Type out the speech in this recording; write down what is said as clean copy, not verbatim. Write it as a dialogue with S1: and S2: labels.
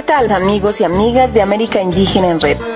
S1: tal, amigos y amigas de América Indígena en Red?